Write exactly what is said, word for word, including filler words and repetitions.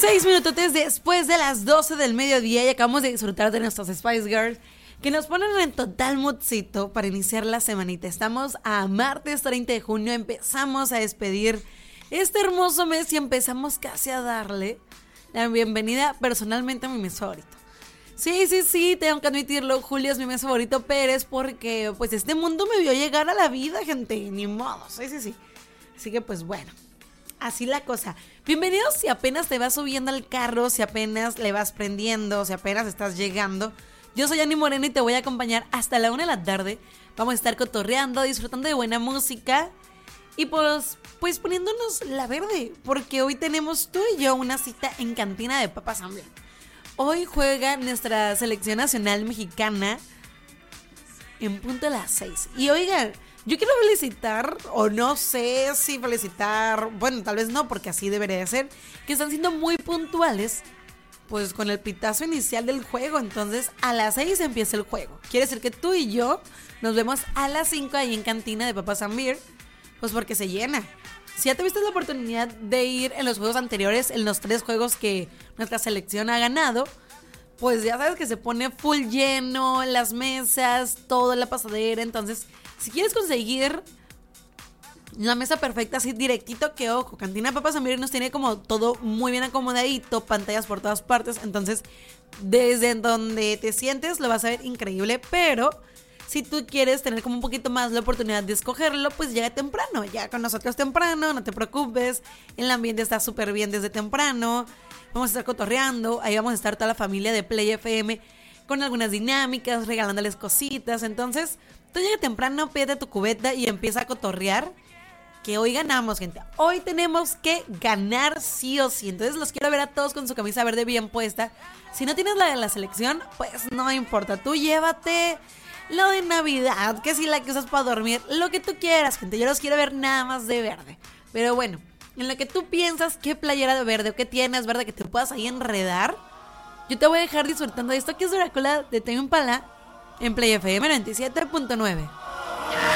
Seis minutotes después de las doce del mediodía y acabamos de disfrutar de nuestros Spice Girls que nos ponen en total moodcito para iniciar la semanita. Estamos a martes treinta de junio, empezamos a despedir este hermoso mes y empezamos casi a darle la bienvenida personalmente a mi mes favorito. Sí, sí, sí, tengo que admitirlo, julio es mi mes favorito, pero es porque pues este mundo me vio llegar a la vida, gente, ni modo, sí, sí, sí. Así que pues bueno, así la cosa. Bienvenidos si apenas te vas subiendo al carro, si apenas le vas prendiendo, si apenas estás llegando. Yo soy Ani Moreno y te voy a acompañar hasta la una de la tarde. Vamos a estar cotorreando, disfrutando de buena música y pues, pues poniéndonos la verde, porque hoy tenemos tú y yo una cita en Cantina de Papas Hambre. Hoy juega nuestra selección nacional mexicana en punto de las seis. Y oigan, yo quiero felicitar, o no sé si felicitar, bueno, tal vez no, porque así debería de ser, que están siendo muy puntuales, pues con el pitazo inicial del juego. Entonces, a las seis empieza el juego. Quiere decir que tú y yo nos vemos a las cinco ahí en Cantina de Papas and Beer, pues porque se llena. Si ya tuviste la oportunidad de ir en los juegos anteriores, en los tres juegos que nuestra selección ha ganado, pues ya sabes que se pone full lleno, las mesas, toda la pasadera. Entonces, si quieres conseguir la mesa perfecta, así directito, que ojo, Cantina Papas and Beer nos tiene como todo muy bien acomodadito, pantallas por todas partes. Entonces, desde donde te sientes lo vas a ver increíble, pero si tú quieres tener como un poquito más la oportunidad de escogerlo, pues llega temprano, ya con nosotros temprano, no te preocupes, el ambiente está súper bien desde temprano, vamos a estar cotorreando, ahí vamos a estar toda la familia de Play F M con algunas dinámicas, regalándoles cositas. Entonces, tú llega temprano, pídete tu cubeta y empieza a cotorrear, que hoy ganamos, gente, hoy tenemos que ganar sí o sí. Entonces los quiero ver a todos con su camisa verde bien puesta. Si no tienes la de la selección, pues no importa, tú llévate lo de Navidad, que si la que usas para dormir, lo que tú quieras, gente. Yo los quiero ver nada más de verde. Pero bueno, en lo que tú piensas qué playera de verde o qué tienes verde que te puedas ahí enredar, yo te voy a dejar disfrutando de esto que es Drácula de Tame Impala en Play F M noventa y siete punto nueve.